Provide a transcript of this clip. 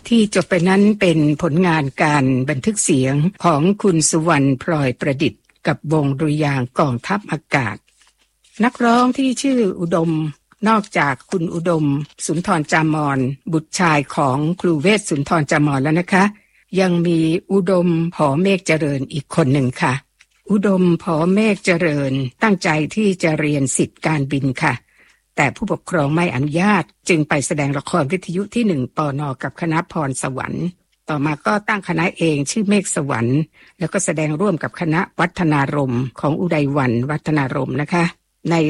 ที่จบไปนั้นเป็นผลงานการบันทึกเสียงของคุณสุวรรณพลอยประดิษฐ์กับวงดุริยางค์กองทัพอากาศนักร้องที่ชื่ออุดมนอกจากคุณอุดมสุนทรจามรบุตรชายของครูเวชสุนทรจามรแล้วนะคะยังมีอุดมผอเมฆเจริญอีกคนหนึ่งค่ะอุดมผอเมฆเจริญตั้งใจที่จะเรียนศิษย์การบินค่ะแต่ผู้ปกครองไม่อนุญาตจึงไปแสดงละครวิทยุที่1 ปน.กับคณะพรสวรรค์ต่อมาก็ตั้งคณะเองชื่อเมฆสวรรค์แล้วก็แสดงร่วมกับคณะวัฒนารมณ์ของอุไดวรรณวัฒนารมณ์นะคะใน